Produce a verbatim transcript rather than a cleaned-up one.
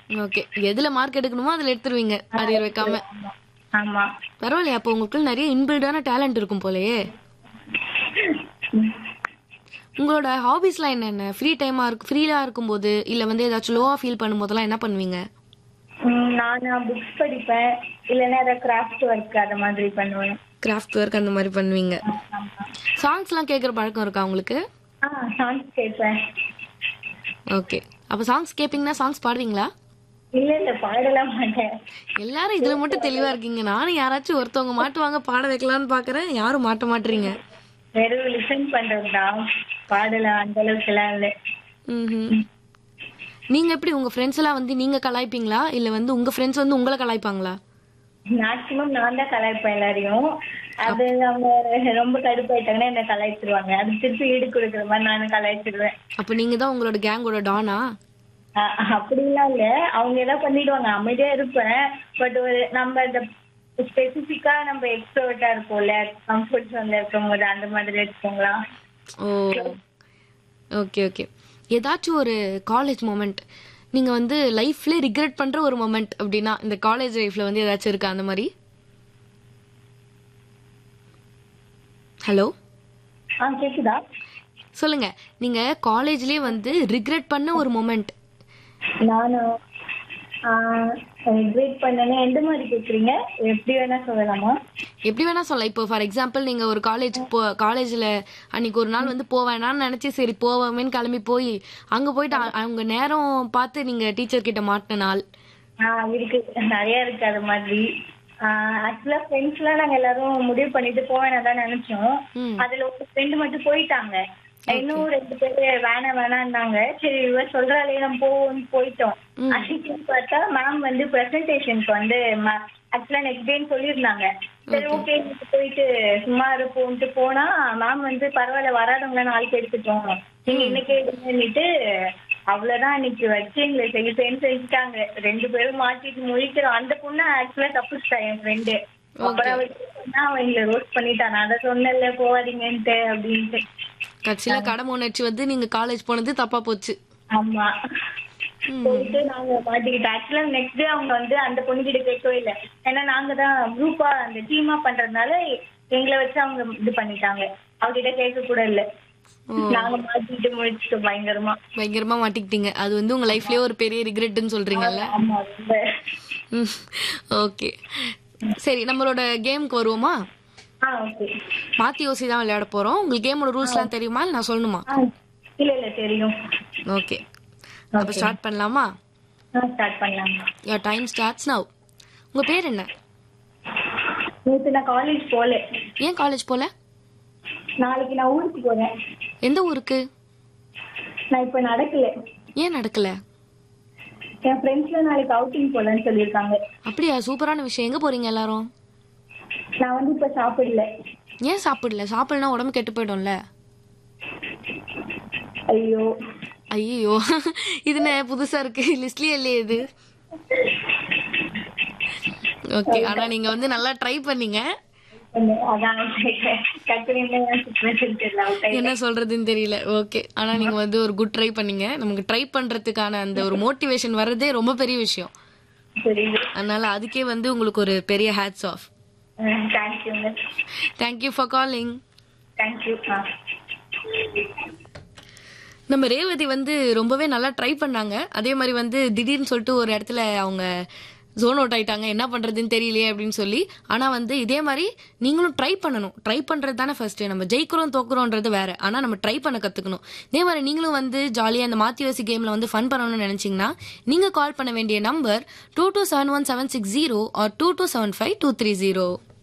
Okay. எதுல mark எடுக்கணுமோ அதுல எடுத்துருவீங்க arrear வைக்காம. ஆமா. பரவாயில்லையா, அப்போ உங்களுக்கு நிறைய இன்பில்டான டேலண்ட் இருக்கும் போலயே. உங்களோட ஹாபிஸ்லாம் என்னென்ன? ஃப்ரீ டைமா இருக்கு ஃப்ரீயா இருக்கும்போது இல்ல வந்து ஏதாச்சும் லோவா ஃபீல் பண்ணும்போதெல்லாம் என்ன பண்ணுவீங்க? நான் புக்ஸ் படிப்பேன், இல்லைன்னா ஏதாவது கிராஃப்ட் ஒர்க் அந்த மாதிரி பண்ணுவேன். கிராஃப்ட் ஒர்க் அந்த மாதிரி பண்ணுவீங்க. சாங்ஸ்லாம் கேட்குற பழக்கம் இருக்கா உங்களுக்கு? ஆ சாங்ஸ் கேட்பேன். ஓகே. அப்போ சாங்ஸ் கேட்பீங்கன்னா சாங்ஸ் பாடுவீங்களா? இல்ல இல்ல பாடலாம் மாட்டேன். எல்லாரும் இதுல மட்டும் தெளிவா இருக்கீங்க. நானும் யாராச்சும் ஒருத்தவங்க மாட்டுவாங்க பாட வைக்கலாம்னு பாக்குறேன், யாரும் மாட்ட மாட்டீங்க. வெறும் லிசன் பண்றதுதான், பாடலாம் அந்த அளவுக்கு எல்லாம் இல்ல. நீங்க எப்படி உங்க ஃப்ரெண்ட்ஸ் எல்லாம் வந்து நீங்க கலாய்ப்பீங்களா இல்ல வந்து உங்க ஃப்ரெண்ட்ஸ் வந்து உங்களை கலாய்ப்பாங்களா? மேக்சிமம் நான் தான் கலாய்ப்பேன் எல்லாரையும். அது அவங்க ரொம்ப கடுப்பாயிட்டாங்கன்னா என்ன கலாய்ச்சிருவாங்க. அது திருப்பி ஈடு கொடுக்குற மாதிரி நானும் கலாய்ச்சிருவேன். அப்ப நீங்க தான் உங்களோட கேங்கோட டானா? அப்படிலாம் இல்ல, அவங்க ஏதாவது பண்ணிடுவாங்க, அமைதியா இருப்பேன். பட் ஒரு நம்ம இந்த ஸ்பெசிபிக்கா நம்ம எக்ஸ்ட்ரோவர்ட்டா இருப்போம்ல, கம்ஃபர்ட் ஜோன்ல இருக்கும்போது அந்த மாதிரி எடுத்துக்கோங்களா. ஓ ஓகே ஓகே. ஏதாச்சும் ஒரு காலேஜ் மொமெண்ட் நீங்க வந்து லைஃப்ல ரிக்ரெட் பண்ற ஒரு மொமெண்ட் அப்படின்னா இந்த காலேஜ் லைஃப்ல வந்து ஏதாச்சும் இருக்கா அந்த மாதிரி? ஹலோ ஆ கேக்குதா? சொல்லுங்க. நீங்க காலேஜ்லயே வந்து ரிக்ரெட் பண்ண ஒரு மொமெண்ட். நானும் ரிக்ரெட் பண்ணனே எந்த மாதிரி கேக்குறீங்க? எப்படி வேணா சொல்லலாமா? எப்படி வேணா சொல்லலாம். இப்போ ஃபார் எக்ஸாம்பிள் நீங்க ஒரு காலேஜ் போ காலேஜ்ல அன்னைக்கு ஒரு நாள் வந்து போவேனான்னு நினைச்சு சரி போவோமேன்னு கிளம்பி போய் அங்க போயிட்டு அவங்க நேரம் பார்த்து நீங்க டீச்சர் கிட்ட மாட்டின நாள். ஆஹ் இருக்கு, நிறைய இருக்கு அது மாதிரி. ஆக்சுவலா ஃப்ரெண்ட்ஸ் எல்லாம் நாங்க எல்லாரும் முடிவு பண்ணிட்டு போவேனா தான் நினைச்சோம். அதுல ஒரு ஃப்ரெண்டு மட்டும் போயிட்டாங்க, இன்னும் ரெண்டு பேரு வேணா வேணான்னாங்க. சரி இவ சொல்றாலே நம்ம போவோம்னு போயிட்டோம். அன்னைக்கு பார்த்தா மேம் வந்து பிரசன்டேஷனுக்கு வந்து ஆக்சுவலா நெக்ஸ்ட் டேன்னு சொல்லியிருந்தாங்க. சரி ஓகே போயிட்டு சும்மா இருப்போம்ட்டு போனா மேம் வந்து பரவாயில்ல வராதவங்கள நாளைக்கு எடுத்துட்டோம், நீங்க இன்னைக்கே எடுத்துட்டு அவ்வளவுதான் இன்னைக்கு வச்சு எங்களை செய்ய செஞ்சுட்டாங்க. ரெண்டு பேரும் மாட்டிட்டு முழிக்கிறோம். அந்த பொண்ணு ஆக்சுவலா தப்புச்சிட்டா என் ஃப்ரெண்டு. அப்புறம் அவன் எங்களை ரோஸ்ட் பண்ணிட்டான், நான் அதை சொன்னல போவாதீங்கன்ட்டு அப்படின்ட்டு. கட்சியில கடமை உணர்ச்சி வந்து நீங்க காலேஜ் போனது தப்பா போச்சு. ஆமா, போயிட்டு நாங்க மாட்டிக்கிட்டோம். ஆக்சுவலா நெக்ஸ்ட் டே அவங்க வந்து அந்த பொண்ணு கிட்ட கேட்கவே இல்லை, ஏன்னா நாங்க தான் குரூப்பா அந்த டீமா பண்றதுனால எங்களை வச்சு அவங்க இது பண்ணிட்டாங்க. அவகிட்ட கேட்க கூட இல்ல. நாங்க மாட்டிக்கிட்டு முடிச்சிட்டோம் பயங்கரமா. பயங்கரமா மாட்டிக்கிட்டீங்க. அது வந்து உங்க லைஃப்லயே ஒரு பெரிய ரிக்ரெட்னு சொல்றீங்கல்ல? ஓகே சரி, நம்மளோட கேமுக்கு வருவோமா? மாத்தி யோசி தான் விளையாட போறோம். உங்களுக்கு கேமோட ரூல்ஸ் எல்லாம் தெரியுமா இல்ல நான் சொல்லணுமா? இல்ல இல்ல தெரியும். ஓகே அப்ப ஸ்டார்ட் பண்ணலாமா? ஸ்டார்ட் பண்ணலாம். your time starts now. உங்க பேர் என்ன? நேத்து நான் காலேஜ் போல. ஏன் காலேஜ் போல? நாளைக்கு நான் ஊருக்கு போறேன். எந்த ஊருக்கு? நான் இப்ப நடக்கல. ஏன் நடக்கல? என் ஃப்ரெண்ட்ஸ்ல நாளைக்கு அவுட்டிங் போலன்னு சொல்லிருக்காங்க. அப்படியா? சூப்பரான விஷயம். எங்க போறீங்க எல்லாரும்? நான் வந்து இப்ப சாப்பிடல. ஏன் சாப்பிடல? சாப்பிடலனா உடம்பு கெட்டு போயிடும்ல. ஐயோ ஐயோ இது என்ன புதுசா இருக்கு, லிஸ்ட்லயே இல்லையே இது. ஓகே, ஆனா நீங்க வந்து நல்லா ட்ரை பண்ணீங்க. என்ன சொல்றதுன்னு தெரியல. ஓகே, ஆனா நீங்க வந்து ஒரு குட் ட்ரை பண்ணீங்க. நமக்கு ட்ரை பண்றதுக்கான அந்த ஒரு மோட்டிவேஷன் வர்றதே ரொம்ப பெரிய விஷயம். அதனால அதுக்கே வந்து உங்களுக்கு ஒரு பெரிய hats off. Thank you for calling. நம்ம ரேவதி வந்து ரொம்பவே நல்லா ட்ரை பண்ணாங்க. அதே மாதிரி வந்து திடீர்னு சொல்லிட்டு ஒரு இடத்துல அவங்க ஜோன் அவுட் ஆயிட்டாங்க, என்ன பண்றதுன்னு தெரியலையே அப்படின்னு சொல்லி. ஆனா வந்து இதே மாதிரி நீங்களும் ட்ரை பண்ணணும். ட்ரை பண்றது தானே ஃபர்ஸ்ட். நம்ம ஜெயிக்கிறோம் தோக்குறோன்றது வேற, ஆனா நம்ம ட்ரை பண்ண கத்துக்கணும். இதே மாதிரி நீங்களும் வந்து ஜாலியா அந்த மாத்தியோசி கேம்ல வந்து ஃபன் பண்ணணும்னு நினைச்சீங்கன்னா நீங்க கால் பண்ண வேண்டிய number two two seven one seven six zero R two two seven five two three zero.